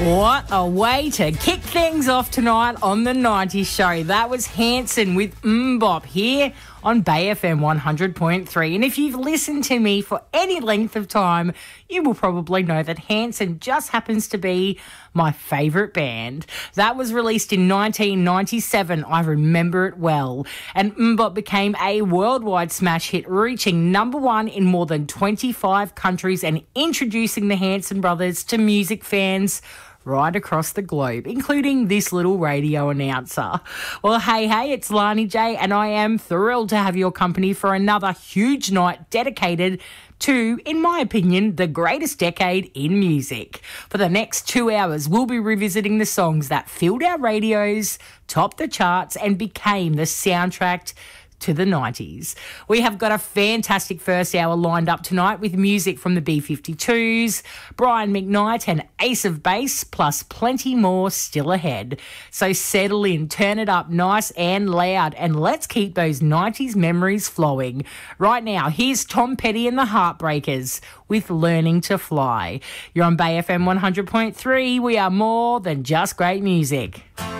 What a way to kick things off tonight on the 90s show. That was Hanson with Mbop here on Bay FM 100.3. And if you've listened to me for any length of time, you will probably know that Hanson just happens to be my favourite band. That was released in 1997. I remember it well. And Mbop became a worldwide smash hit, reaching number one in more than 25 countries and introducing the Hanson brothers to music fans right across the globe, including this little radio announcer. Well, hey, it's Lani J, and I am thrilled to have your company for another huge night dedicated to, in my opinion, the greatest decade in music. For the next 2 hours, we'll be revisiting the songs that filled our radios, topped the charts, and became the soundtrack to the 90s. We have got a fantastic first hour lined up tonight with music from the B-52s, Brian McKnight and Ace of Base, plus plenty more still ahead. So settle in, turn it up nice and loud, and let's keep those 90s memories flowing. Right now, here's Tom Petty and the Heartbreakers with Learning to Fly. You're on Bay FM 100.3. We are more than just great music.